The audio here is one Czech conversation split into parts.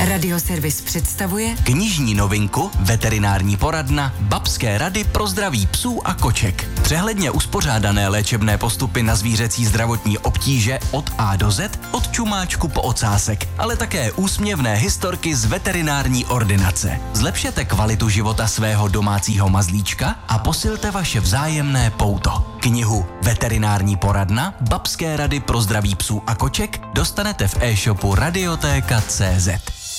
Radioservis představuje knižní novinku Veterinární poradna Babské rady pro zdraví psů a koček. Přehledně uspořádané léčebné postupy na zvířecí zdravotní obtíže od A do Z, od čumáčku po ocásek, ale také úsměvné historky z veterinární ordinace. Zlepšete kvalitu života svého domácího mazlíčka a posilte vaše vzájemné pouto. Knihu Veterinární poradna Babské rady pro zdraví psů a koček dostanete v e-shopu Radiotéka.cz.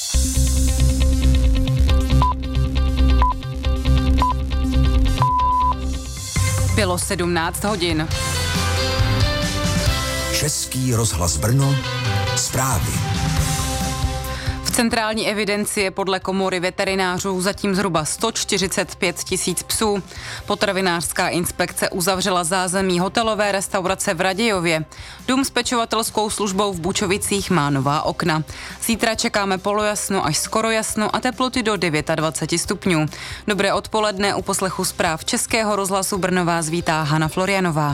Bylo 17 hodin. Český rozhlas Brno, zprávy. V centrální evidenci je podle Komory veterinářů zatím zhruba 145 000 psů. Potravinářská inspekce uzavřela zázemí hotelové restaurace v Radějově. Dům s pečovatelskou službou v Bučovicích má nová okna. Zítra čekáme polojasno až skoro jasno a teploty do 29 stupňů. Dobré odpoledne, u poslechu zpráv Českého rozhlasu Brno vás vítá Hana Florianová.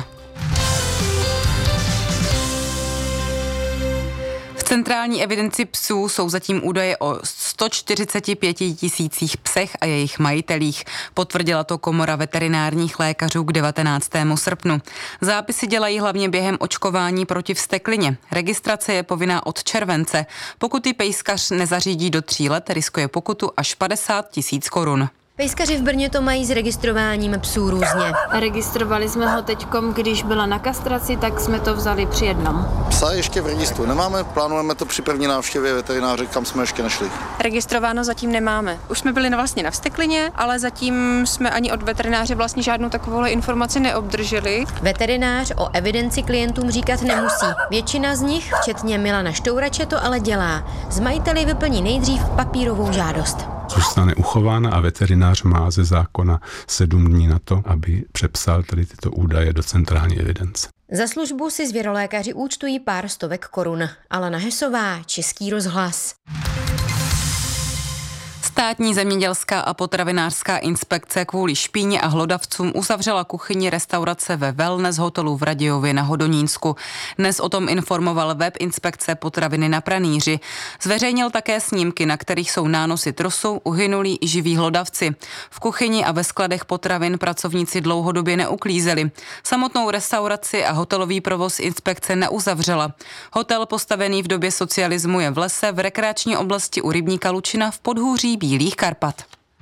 V centrální evidenci psů jsou zatím údaje o 145 000 psech a jejich majitelích. Potvrdila to Komora veterinárních lékařů k 19. srpnu. Zápisy dělají hlavně během očkování proti vzteklině. Registrace je povinná od července. Pokud ji pejskař nezařídí do 3 let, riskuje pokutu až 50 000 korun. Pejskaři v Brně to mají s registrováním psů různě. Registrovali jsme ho teďkom, když byla na kastraci, tak jsme to vzali při jednom. Psa ještě v registru nemáme, plánujeme to při první návštěvě veterináře, kam jsme ještě nešli. Registrováno zatím nemáme. Už jsme byli vlastně na vzteklině, ale zatím jsme ani od veterináře vlastně žádnou takovou informaci neobdrželi. Veterinář o evidenci klientům říkat nemusí. Většina z nich, včetně Milana Štourače, to ale dělá. Z majiteli vyplní nejdřív papírovou žádost. Zůstane uchována a veterinář má ze zákona 7 dní na to, aby přepsal tady tyto údaje do centrální evidence. Za službu si zvěrolékaři účtují pár stovek korun. Alena Hesová, Český rozhlas. Státní zemědělská a potravinářská inspekce kvůli špíně a hlodavcům uzavřela kuchyni restaurace ve wellness hotelu v Radějově na Hodonínsku. Dnes o tom informoval web inspekce Potraviny na pranýři. Zveřejnil také snímky, na kterých jsou nánosy trosou, uhynulí i živí hlodavci. V kuchyni a ve skladech potravin pracovníci dlouhodobě neuklízeli. Samotnou restauraci a hotelový provoz inspekce neuzavřela. Hotel postavený v době socialismu je v lese v rekreační oblasti u rybníka Lučina v podhůří Bílých Karpat.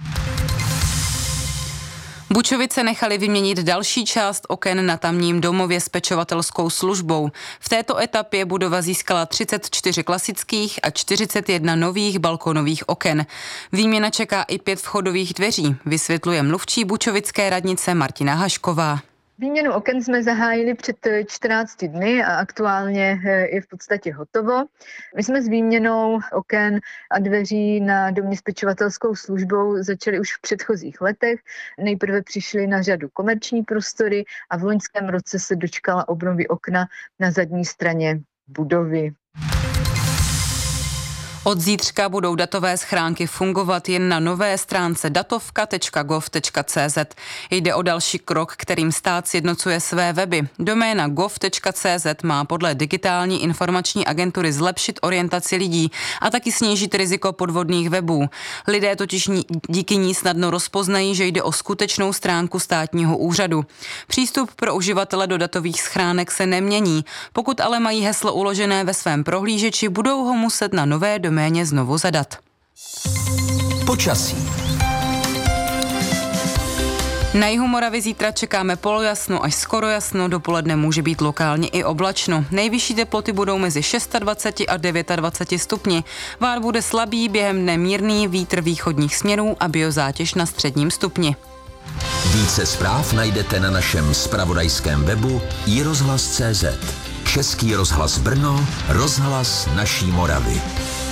Bučovice nechali vyměnit další část oken na tamním domově s pečovatelskou službou. V této etapě budova získala 34 klasických a 41 nových balkonových oken. Výměna čeká i 5 vchodových dveří, vysvětluje mluvčí bučovické radnice Martina Hašková. Výměnu oken jsme zahájili před 14 dny a aktuálně je v podstatě hotovo. My jsme s výměnou oken a dveří na domě s pečovatelskou službou začali už v předchozích letech. Nejprve přišly na řadu komerční prostory a v loňském roce se dočkala obnovy okna na zadní straně budovy. Od zítřka budou datové schránky fungovat jen na nové stránce datovka.gov.cz. Jde o další krok, kterým stát sjednocuje své weby. Doména gov.cz má podle Digitální informační agentury zlepšit orientaci lidí a taky snížit riziko podvodných webů. Lidé totiž díky ní snadno rozpoznají, že jde o skutečnou stránku státního úřadu. Přístup pro uživatele do datových schránek se nemění. Pokud ale mají heslo uložené ve svém prohlížeči, budou ho muset na nové doméně znovu zadat. Počasí. Na jihu Moravy zítra čekáme polojasno až skoro jasno, dopoledne může být lokálně i oblačno. Nejvyšší teploty budou mezi 26 a 29 stupni. Vár bude slabý, během dne mírný vítr východních směrů a biozátěž na středním stupni. Více zpráv najdete na našem zpravodajském webu iRozhlas.cz. Český rozhlas Brno, rozhlas naší Moravy.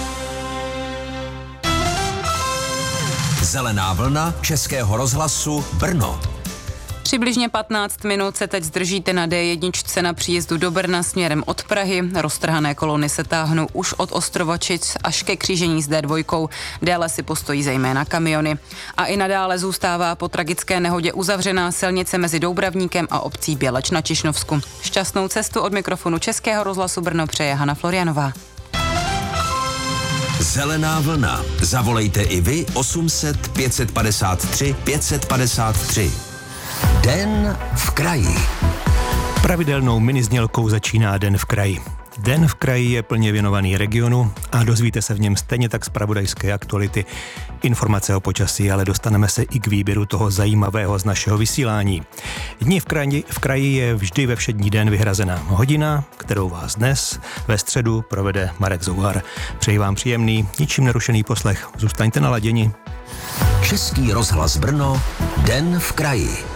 Zelená vlna Českého rozhlasu Brno. Přibližně 15 minut se teď zdržíte na D1 na příjezdu do Brna směrem od Prahy. Roztrhané kolony se táhnou už od Ostrovačic až ke křížení s D2. Déle si postojí zejména kamiony. A i nadále zůstává po tragické nehodě uzavřená silnice mezi Doubravníkem a obcí Běleč na Čišnovsku. Šťastnou cestu od mikrofonu Českého rozhlasu Brno přeje Hana Florianová. Zelená vlna. Zavolejte i vy 800 553 553. Den v kraji. Pravidelnou miniznělkou začíná Den v kraji. Den v kraji je plně věnovaný regionu a dozvíte se v něm stejně tak zpravodajské aktuality, informace o počasí, ale dostaneme se i k výběru toho zajímavého z našeho vysílání. Dní v kraji je vždy ve všední den vyhrazená hodina, kterou vás dnes ve středu provede Marek Zouhar. Přeji vám příjemný, ničím nerušený poslech. Zůstaňte naladěni. Český rozhlas Brno, Den v kraji.